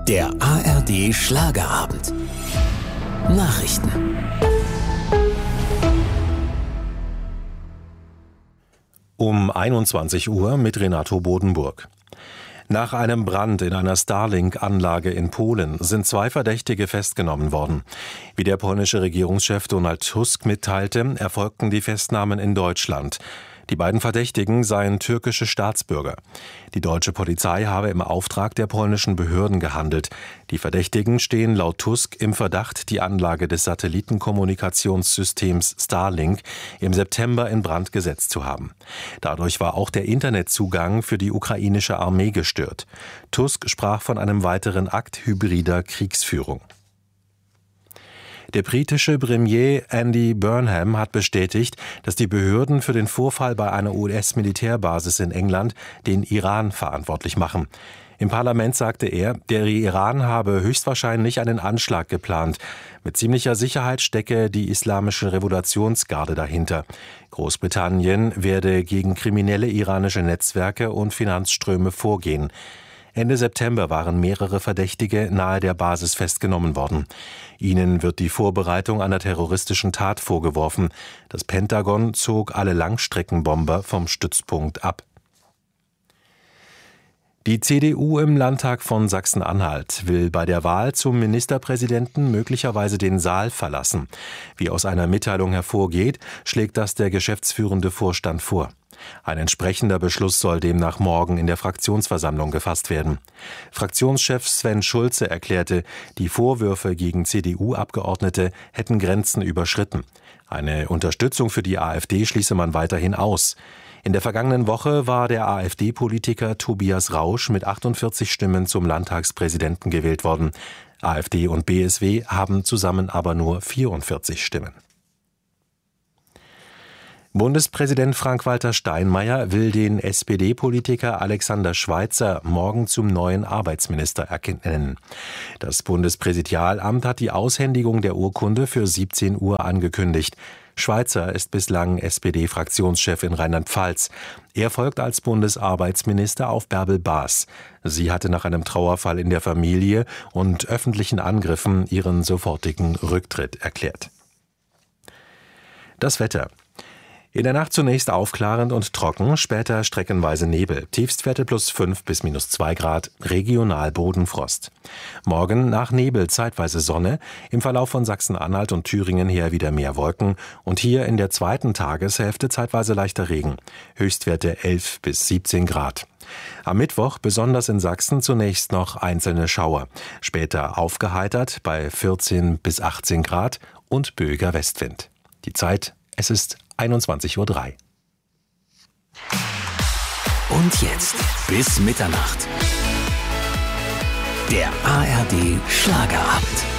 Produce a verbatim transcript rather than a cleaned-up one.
Der A R D Schlagerabend. Nachrichten. Um einundzwanzig Uhr mit Renato Bodenburg. Nach einem Brand in einer Starlink-Anlage in Polen sind zwei Verdächtige festgenommen worden. Wie der polnische Regierungschef Donald Tusk mitteilte, erfolgten die Festnahmen in Deutschland. Die beiden Verdächtigen seien türkische Staatsbürger. Die deutsche Polizei habe im Auftrag der polnischen Behörden gehandelt. Die Verdächtigen stehen laut Tusk im Verdacht, die Anlage des Satellitenkommunikationssystems Starlink im September in Brand gesetzt zu haben. Dadurch war auch der Internetzugang für die ukrainische Armee gestört. Tusk sprach von einem weiteren Akt hybrider Kriegsführung. Der britische Premier Andy Burnham hat bestätigt, dass die Behörden für den Vorfall bei einer U S-Militärbasis in England den Iran verantwortlich machen. Im Parlament sagte er, der Iran habe höchstwahrscheinlich einen Anschlag geplant. Mit ziemlicher Sicherheit stecke die Islamische Revolutionsgarde dahinter. Großbritannien werde gegen kriminelle iranische Netzwerke und Finanzströme vorgehen. Ende September waren mehrere Verdächtige nahe der Basis festgenommen worden. Ihnen wird die Vorbereitung einer terroristischen Tat vorgeworfen. Das Pentagon zog alle Langstreckenbomber vom Stützpunkt ab. Die C D U im Landtag von Sachsen-Anhalt will bei der Wahl zum Ministerpräsidenten möglicherweise den Saal verlassen. Wie aus einer Mitteilung hervorgeht, schlägt das der geschäftsführende Vorstand vor. Ein entsprechender Beschluss soll demnach morgen in der Fraktionsversammlung gefasst werden. Fraktionschef Sven Schulze erklärte, die Vorwürfe gegen C D U-Abgeordnete hätten Grenzen überschritten. Eine Unterstützung für die AfD schließe man weiterhin aus. In der vergangenen Woche war der AfD-Politiker Tobias Rausch mit achtundvierzig Stimmen zum Landtagspräsidenten gewählt worden. AfD und B S W haben zusammen aber nur vierundvierzig Stimmen. Bundespräsident Frank-Walter Steinmeier will den S P D-Politiker Alexander Schweitzer morgen zum neuen Arbeitsminister ernennen. Das Bundespräsidialamt hat die Aushändigung der Urkunde für siebzehn Uhr angekündigt. Schweitzer ist bislang S P D-Fraktionschef in Rheinland-Pfalz. Er folgt als Bundesarbeitsminister auf Bärbel Baas. Sie hatte nach einem Trauerfall in der Familie und öffentlichen Angriffen ihren sofortigen Rücktritt erklärt. Das Wetter. In der Nacht zunächst aufklarend und trocken, später streckenweise Nebel. Tiefstwerte plus fünf bis minus zwei Grad, regional Bodenfrost. Morgen nach Nebel zeitweise Sonne, im Verlauf von Sachsen-Anhalt und Thüringen her wieder mehr Wolken und hier in der zweiten Tageshälfte zeitweise leichter Regen. Höchstwerte elf bis siebzehn Grad. Am Mittwoch besonders in Sachsen zunächst noch einzelne Schauer. Später aufgeheitert bei vierzehn bis achtzehn Grad und böiger Westwind. Die Zeit, es ist einundzwanzig Uhr drei. Und jetzt bis Mitternacht. Der A R D Schlagerabend.